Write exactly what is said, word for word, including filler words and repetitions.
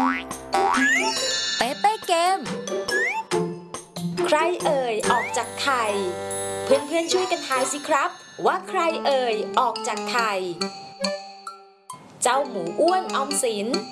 เป๊ะเป๊ะเกมใครเอ่ยออกจากไข่เพื่อนๆช่วยกันทายสิครับว่าใครเอ่ยออกจากไข่เจ้าหมูอ้วนออมสิน